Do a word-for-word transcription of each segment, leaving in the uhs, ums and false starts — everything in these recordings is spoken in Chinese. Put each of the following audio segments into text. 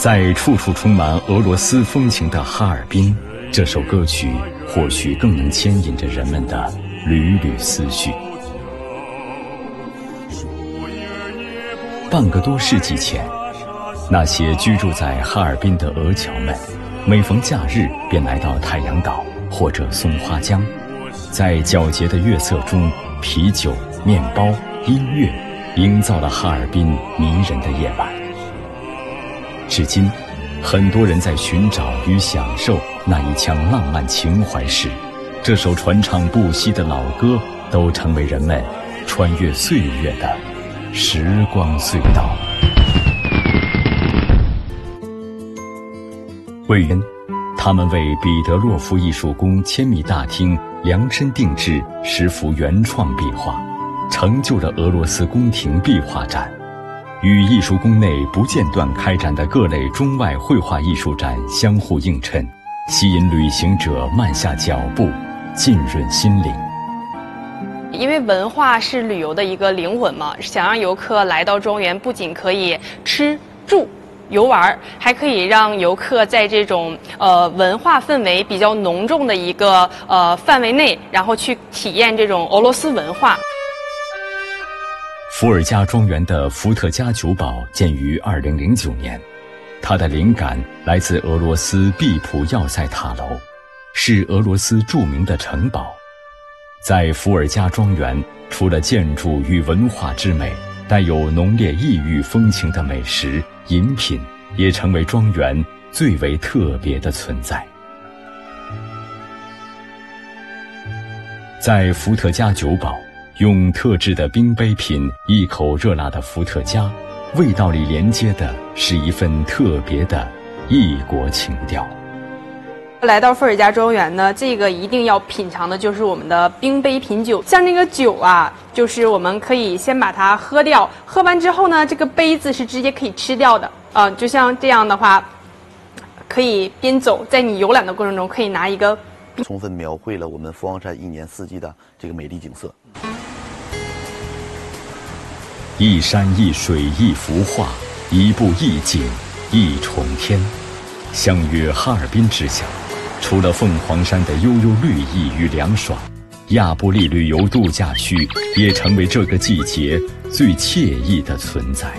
在处处充满俄罗斯风情的哈尔滨，这首歌曲或许更能牵引着人们的缕缕思绪。半个多世纪前，那些居住在哈尔滨的俄侨们，每逢假日便来到太阳岛或者松花江，在皎洁的月色中，啤酒、面包、音乐，营造了哈尔滨迷人的夜晚。至今，很多人在寻找与享受那一腔浪漫情怀时，这首传唱不息的老歌都成为人们穿越岁月的时光隧道。为人，他们为彼得洛夫艺术宫千米大厅量身定制十幅原创壁画，成就了俄罗斯宫廷壁画展。与艺术宫内不间断开展的各类中外绘画艺术展相互映衬，吸引旅行者慢下脚步，浸润心灵。 因为文化是旅游的一个灵魂嘛，想让游客来到庄园，不仅可以吃住游玩，还可以让游客在这种呃文化氛围比较浓重的一个呃范围内，然后去体验这种俄罗斯文化。 伏尔加庄园的伏特加酒堡建于二零零九年，它的灵感来自俄罗斯毕普要塞塔楼，是俄罗斯著名的城堡。在伏尔加庄园，除了建筑与文化之美，带有浓烈异域风情的美食、饮品也成为庄园最为特别的存在。在伏特加酒堡，用特制的冰杯品一口热辣的伏特加，味道里连接的是一份特别的异国情调。 来到伏尔加庄园呢，这个一定要品尝的就是我们的冰杯品酒。像这个酒啊，就是我们可以先把它喝掉，喝完之后呢，这个杯子是直接可以吃掉的。啊、呃，就像这样的话，可以边走，在你游览的过程中，可以拿一个， 充分描绘了我们佛光山一年四季的这个美丽景色。 一山一水一幅画，一步一景一重天。相约哈尔滨之乡，除了凤凰山的悠悠绿意与凉爽，亚布力旅游度假区也成为这个季节最惬意的存在。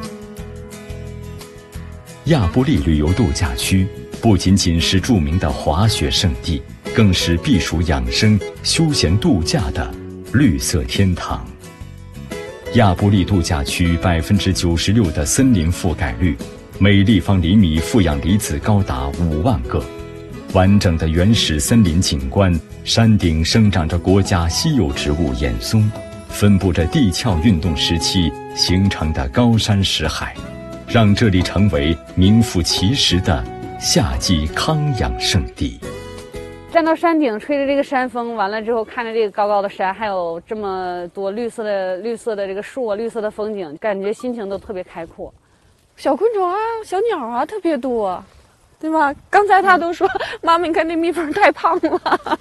亚布力旅游度假区不仅仅是著名的滑雪胜地，更是避暑养生、休闲度假的绿色天堂。亚布力度假区百分之九十六的森林覆盖率，每立方厘米负氧离子高达五万个。完整的原始森林景观，山顶生长着国家稀有植物眼松，分布着地壳运动时期形成的高山石海，让这里成为名副其实的夏季康养圣地。 站到山顶，吹着这个山风，完了之后看着这个高高的山，还有这么多绿色的绿色的这个树啊，绿色的风景，感觉心情都特别开阔。 小昆虫啊，小鸟啊，特别多，对吧？刚才他都说，妈妈，你看那蜜蜂太胖了。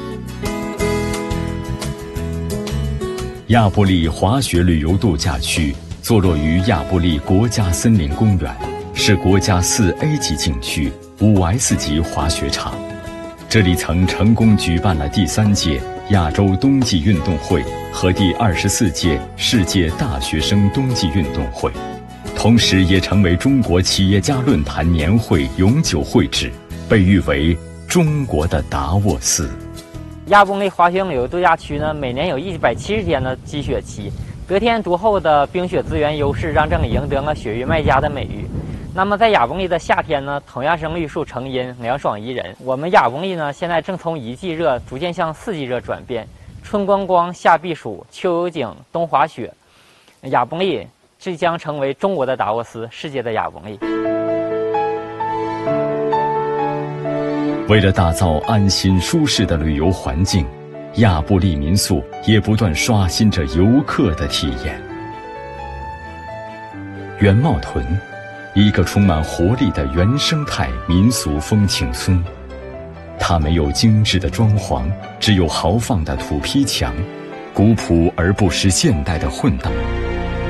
亚布力滑雪旅游度假区坐落于亚布力国家森林公园，是国家四 A 级景区、五 S 级滑雪场。这里曾成功举办了第三届亚洲冬季运动会和第二十四届世界大学生冬季运动会，同时也成为中国企业家论坛年会永久会址，被誉为中国的达沃斯。 亚布力滑雪旅游度假区呢，每年有一百七十天的积雪期，得天独厚的冰雪资源优势让这里赢得了雪域卖家的美誉。那么在亚布力的夏天呢，同样是绿树成荫，凉爽宜人。我们亚布力呢，现在正从一季热逐渐向四季热转变，春观光，夏避暑，秋游景，冬滑雪。亚布力即将成为中国的达沃斯，世界的亚布力。 为了打造安心舒适的旅游环境，亚布力民宿也不断刷新着游客的体验。原茂屯，一个充满活力的原生态民俗风情村，它没有精致的装潢，只有豪放的土坯墙，古朴而不失现代的混搭。